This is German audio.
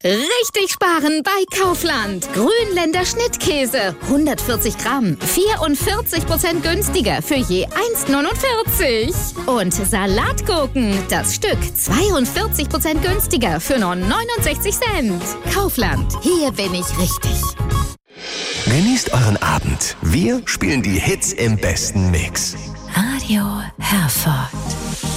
Richtig sparen bei Kaufland. Grünländer Schnittkäse, 140 Gramm, 44% günstiger für je 1,49. Und Salatgurken, das Stück, 42% günstiger für nur 69 Cent. Kaufland, hier bin ich richtig. Genießt euren Abend. Wir spielen die Hits im besten Mix. Radio Herford.